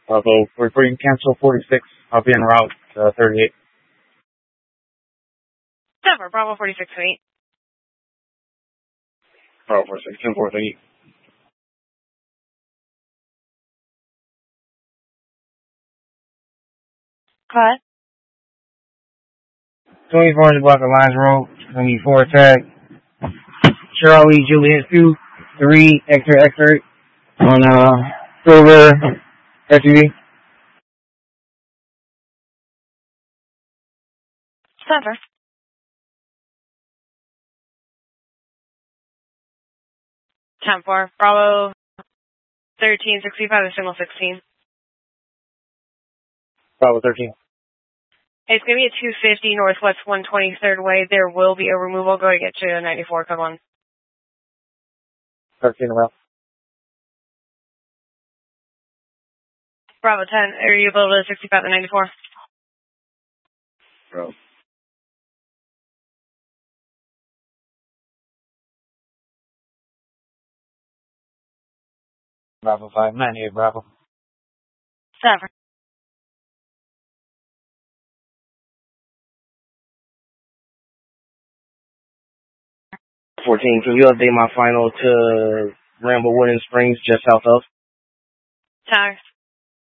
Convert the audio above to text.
Bravo, reporting cancel 46. I'll be en route 38. Denver, Bravo 46 to 8. Bravo 46, 10 4 38. Cut. 2400 block of Lines Road, 24 tag. Charlie Juliet 2, 3, X-ray on silver SUV. Center. 10-4, Bravo 1365 to signal 16. Bravo 13. It's going to be at 250 Northwest 123rd Way. There will be a removal. Go to get to 94, come on. 13 around. Bravo 10, are you able to 65 to 94? Bravo. Bravo 5, 98, Bravo. 7. Can you update my final to Ramble Wooden Springs just south of? Tower.